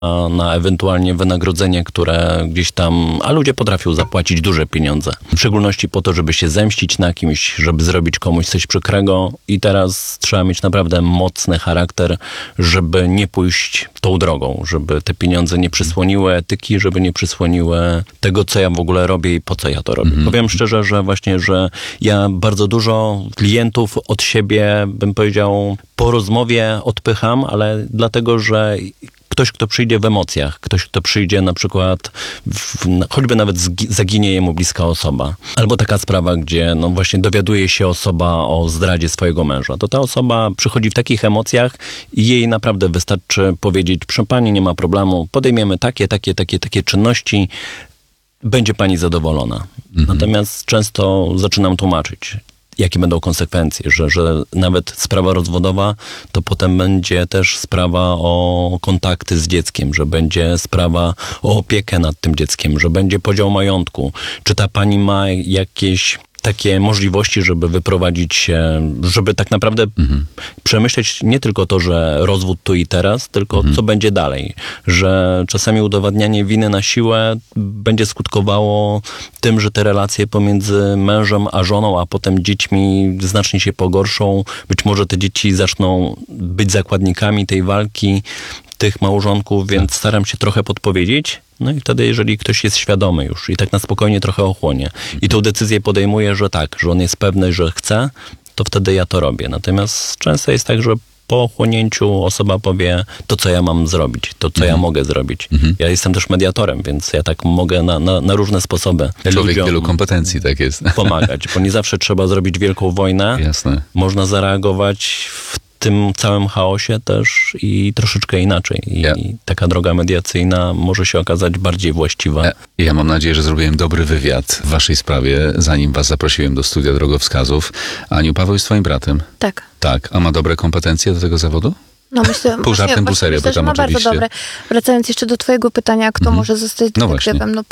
na ewentualnie wynagrodzenie, które gdzieś tam, a ludzie potrafią zapłacić duże pieniądze. W szczególności po to, żeby się zemścić na kimś, żeby zrobić komuś coś przykrego i teraz trzeba mieć naprawdę mocny charakter, żeby nie pójść tą drogą, żeby te pieniądze nie przysłoniły etyki, żeby nie przysłoniły tego, co ja w ogóle robię i po co ja to robię. Powiem szczerze, że właśnie, że ja bardzo dużo klientów od siebie, bym powiedział, po rozmowie odpycham, ale dlatego, że ktoś, kto przyjdzie w emocjach, ktoś, kto przyjdzie na przykład, choćby nawet zaginie jemu bliska osoba. Albo taka sprawa, gdzie no właśnie dowiaduje się osoba o zdradzie swojego męża. To ta osoba przychodzi w takich emocjach i jej naprawdę wystarczy powiedzieć: proszę pani, nie ma problemu, podejmiemy takie czynności, będzie pani zadowolona. Natomiast często zaczynam tłumaczyć, jakie będą konsekwencje, że nawet sprawa rozwodowa to potem będzie też sprawa o kontakty z dzieckiem, że będzie sprawa o opiekę nad tym dzieckiem, że będzie podział majątku. Czy ta pani ma jakieś takie możliwości, żeby wyprowadzić się, żeby tak naprawdę przemyśleć nie tylko to, że rozwód tu i teraz, tylko co będzie dalej. Że czasami udowadnianie winy na siłę będzie skutkowało tym, że te relacje pomiędzy mężem a żoną, a potem dziećmi znacznie się pogorszą. Być może te dzieci zaczną być zakładnikami tej walki tych małżonków, więc staram się trochę podpowiedzieć. No i wtedy, jeżeli ktoś jest świadomy już i tak na spokojnie trochę ochłonie i tą decyzję podejmuje, że tak, że on jest pewny, że chce, to wtedy ja to robię. Natomiast często jest tak, że po ochłonięciu osoba powie to, co ja mam zrobić, to, co ja mogę zrobić. Ja jestem też mediatorem, więc ja tak mogę na różne sposoby Człowiek wielu kompetencji, tak jest. Pomagać, bo nie zawsze trzeba zrobić wielką wojnę. Jasne. Można zareagować w tym całym chaosie też i troszeczkę inaczej. I taka droga mediacyjna może się okazać bardziej właściwa. Ja mam nadzieję, że zrobiłem dobry wywiad w waszej sprawie, zanim was zaprosiłem do studia drogowskazów. Aniu, Paweł jest twoim bratem? Tak. Tak. A ma dobre kompetencje do tego zawodu? No myślę, Pół żartem, pół serio myślę, że pytam ma oczywiście. bardzo dobre. Wracając jeszcze do twojego pytania, kto może zostać detektywem, no